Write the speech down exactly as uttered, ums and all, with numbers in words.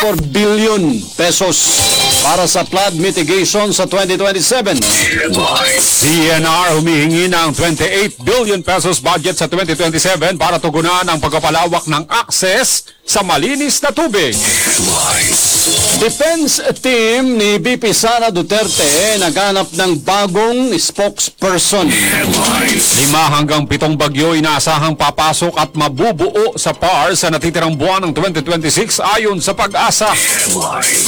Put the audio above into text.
four billion pesos para sa flood mitigation sa twenty twenty-seven. D N R humihingi ng twenty-eight billion pesos budget sa twenty twenty-seven para tugunan ang pagpapalawak ng access sa malinis na tubig. Defense team ni V P Sara Duterte naghanap ng bagong spokesperson. Lima hanggang pitong bagyo inaasahang papasok at mabubuo sa P A R sa natitirang buwan ng twenty twenty-six ayon sa Pag-asa.